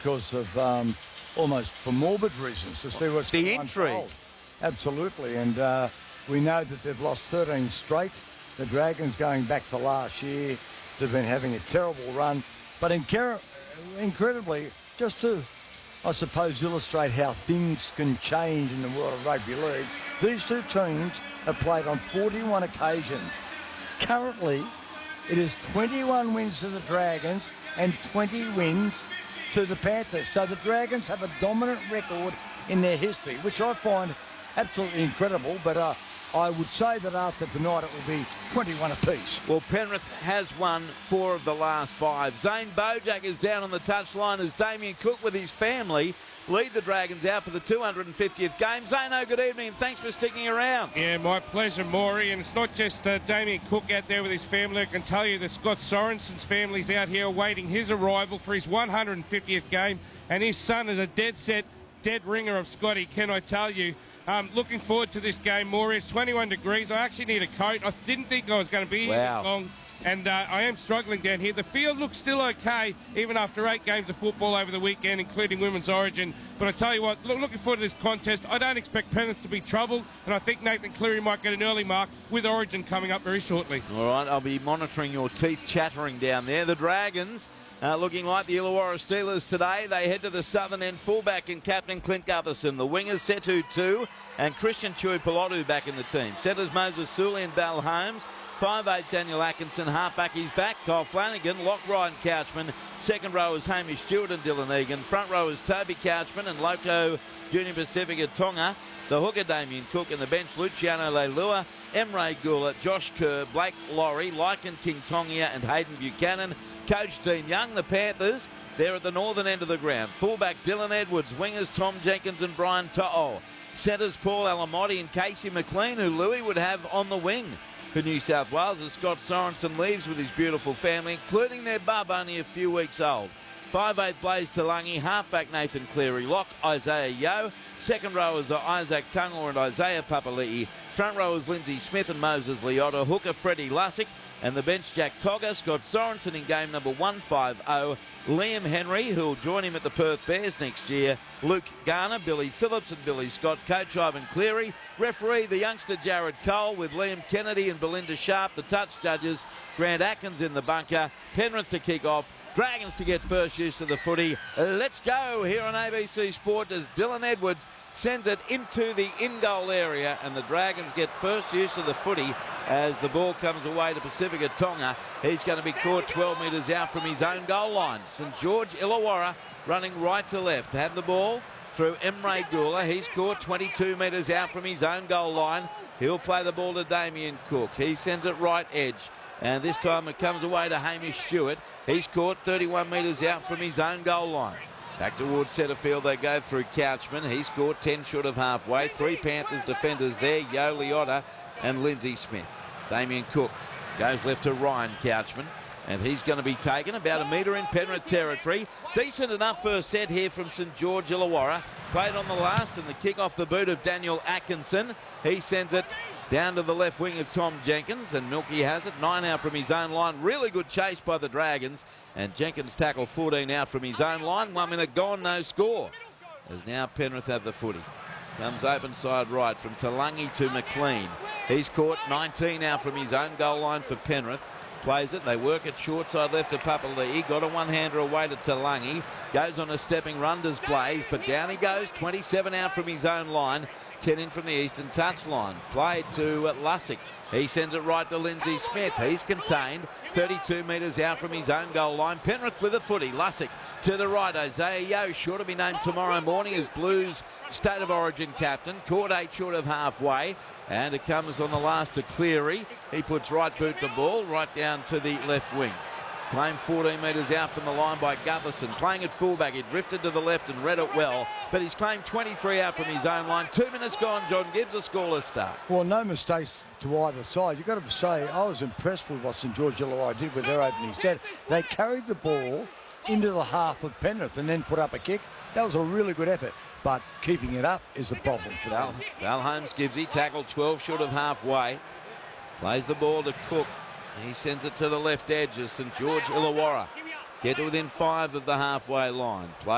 because of almost for morbid reasons to see what's the going to intrigue. unfold. Absolutely, and we know that they've lost 13 straight. The Dragons, going back to last year, they've been having a terrible run, but incredibly, just to, I suppose, illustrate how things can change in the world of rugby league, these two teams have played on 41 occasions. Currently, it is 21 wins to the Dragons and 20 wins to the Panthers. So the Dragons have a dominant record in their history, which I find absolutely incredible. But I would say that after tonight it will be 21 apiece. Well, Penrith has won 4 of the last 5. Zane Bojack is down on the touchline as Damien Cook with his family lead the Dragons out for the 250th game. Zane, good evening and thanks for sticking around. Yeah, my pleasure, Maury. And it's not just Damien Cook out there with his family. I can tell you that Scott Sorensen's family's out here awaiting his arrival for his 150th game. And his son is a dead ringer of Scotty, can I tell you. Looking forward to this game, Maury. It's 21 degrees. I actually need a coat. I didn't think I was going to be here this long. And I am struggling down here. The field looks still okay, even after 8 games of football over the weekend, including Women's Origin. But I tell you what, looking forward to this contest. I don't expect Penrith to be troubled, and I think Nathan Cleary might get an early mark with Origin coming up very shortly. All right, I'll be monitoring your teeth chattering down there. The Dragons looking like the Illawarra Steelers today. They head to the southern end. Fullback and captain Clint Gutherson. The wingers Setu Tu and Christian Tuipulotu back in the team. Centres Moses Suli and Val Holmes. 5'8" Daniel Atkinson, halfback, he's back. Kyle Flanagan, lock Ryan Couchman. Second row is Hamish Stewart and Dylan Egan. Front row is Toby Couchman and Loco Junior Pacifica Tonga. The hooker Damien Cook and the bench Luciano Leilua, Emre Gula, Josh Kerr, Blake Laurie, Lycan King Tongia and Hayden Buchanan. Coach Dean Young. The Panthers, they're at the northern end of the ground. Fullback Dylan Edwards, wingers Tom Jenkins and Brian To'o. Centres Paul Alamotti and Casey McLean, who Louis would have on the wing for New South Wales as Scott Sorensen leaves with his beautiful family, including their bub, only a few weeks old. 5'8" Blaze Talangi, halfback Nathan Cleary, lock Isaiah Yeo. Second row is Isaac Tungor and Isaiah Papali'i. Front row is Lindsay Smith and Moses Liotta. Hooker Freddie Lussick. And the bench Jack Cogger, Scott Sorensen in game number 150. Liam Henry, who will join him at the Perth Bears next year. Luke Garner, Billy Phillips and Billy Scott. Coach Ivan Cleary. Referee, the youngster Jared Cole with Liam Kennedy and Belinda Sharp. The touch judges, Grant Atkins in the bunker. Penrith to kick off. Dragons to get first use of the footy. Let's go here on ABC Sport as Dylan Edwards sends it into the in-goal area and the Dragons get first use of the footy as the ball comes away to Pacifica Tonga. He's going to be caught 12 metres out from his own goal line. St George Illawarra running right to left. Have the ball through Emre Gula. He's caught 22 metres out from his own goal line. He'll play the ball to Damien Cook. He sends it right edge. And this time it comes away to Hamish Stewart. He's caught 31 metres out from his own goal line. Back towards centre field they go through Couchman. He scored 10 short of halfway. 3 Panthers defenders there, Yo Liotta and Lindsay Smith. Damien Cook goes left to Ryan Couchman. And he's going to be taken about a metre in Penrith territory. Decent enough first set here from St George Illawarra. Played on the last and the kick off the boot of Daniel Atkinson. He sends it down to the left wing of Tom Jenkins, and Milky has it. 9 out from his own line. Really good chase by the Dragons. And Jenkins tackle 14 out from his own line. 1 minute gone, no score. As now Penrith have the footy. Comes open side right from Talangi to McLean. He's caught 19 out from his own goal line for Penrith. Plays it. They work it short side left to Papali'i. Got a one-hander away to Talangi. Goes on a stepping run, does Blaze. But down he goes. 27 out from his own line. 10 in from the eastern touchline. Played to Lussick. He sends it right to Lindsay Smith. He's contained. 32 metres out from his own goal line. Penrith with a footy. Lussick to the right. Isaiah Yeo sure to be named tomorrow morning as Blues State of Origin captain. Caught 8 short of halfway. And it comes on the last to Cleary. He puts right boot to ball right down to the left wing. Claimed 14 metres out from the line by Gutherson. Playing at fullback. He drifted to the left and read it well. But he's claimed 23 out from his own line. 2 minutes gone. John Gibbs a scoreless start. Well, no mistakes to either side. You've got to say, I was impressed with what St George Illawarra did with their opening set. They carried the ball into the half of Penrith and then put up a kick. That was a really good effort. But keeping it up is a problem for them. Val Holmes gives he tackled 12 short of halfway. Plays the ball to Cook. He sends it to the left edge as St George Illawarra get to within 5 of the halfway line.